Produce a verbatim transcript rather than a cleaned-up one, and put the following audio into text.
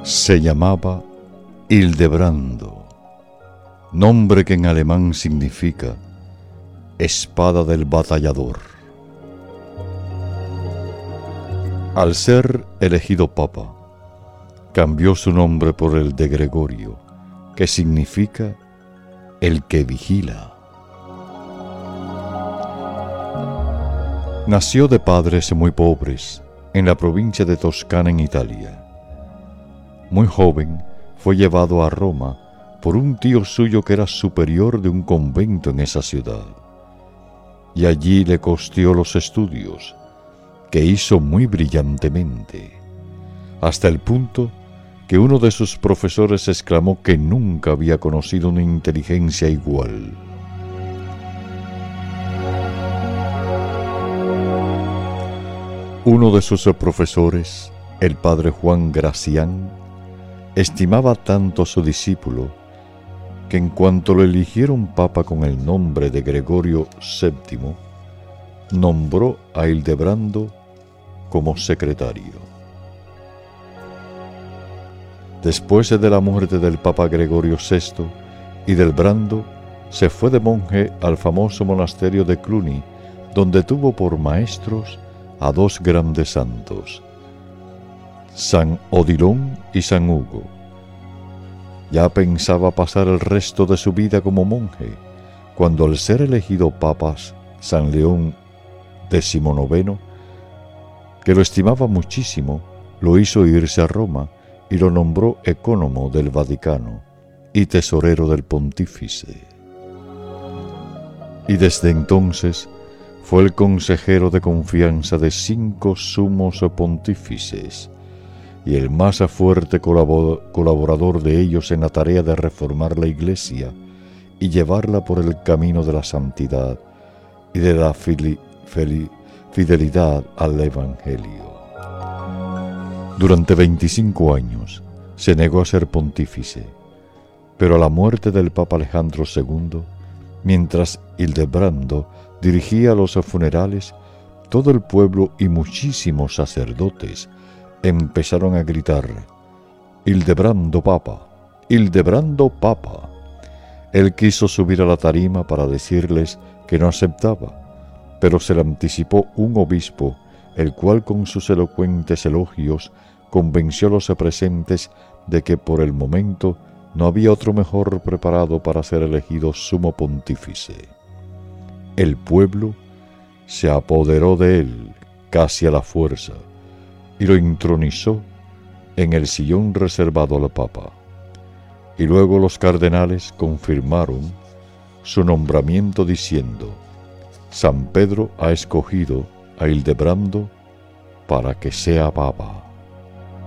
Se llamaba Hildebrando, nombre que en alemán significa espada del batallador. Al ser elegido papa, cambió su nombre por el de Gregorio, que significa el que vigila. Nació de padres muy pobres en la provincia de Toscana, en Italia. Muy joven fue llevado a Roma por un tío suyo que era superior de un convento en esa ciudad, y allí le costeó los estudios, que hizo muy brillantemente, hasta el punto que uno de sus profesores exclamó que nunca había conocido una inteligencia igual. Uno de sus profesores, el padre Juan Gracián, estimaba tanto a su discípulo que en cuanto lo eligieron papa con el nombre de Gregorio séptimo, nombró a Hildebrando como secretario. Después de la muerte del papa Gregorio sexto, Hildebrando se fue de monje al famoso monasterio de Cluny, donde tuvo por maestros a dos grandes santos, San Odilon y San Hugo. Ya pensaba pasar el resto de su vida como monje, cuando al ser elegido papa San León decimonoveno, que lo estimaba muchísimo, lo hizo irse a Roma y lo nombró ecónomo del Vaticano y tesorero del pontífice. Y desde entonces fue el consejero de confianza de cinco sumos pontífices y el más fuerte colaborador de ellos en la tarea de reformar la Iglesia y llevarla por el camino de la santidad y de la fidelidad al Evangelio. Durante veinticinco años se negó a ser pontífice, pero a la muerte del Papa Alejandro segundo, mientras Hildebrando dirigía los funerales, todo el pueblo y muchísimos sacerdotes empezaron a gritar: «Hildebrando Papa, Hildebrando Papa». Él quiso subir a la tarima para decirles que no aceptaba, pero se le anticipó un obispo, el cual con sus elocuentes elogios convenció a los presentes de que por el momento no había otro mejor preparado para ser elegido sumo pontífice. El pueblo se apoderó de él casi a la fuerza y lo intronizó en el sillón reservado al Papa. Y luego los cardenales confirmaron su nombramiento diciendo: San Pedro ha escogido a Hildebrando para que sea Papa.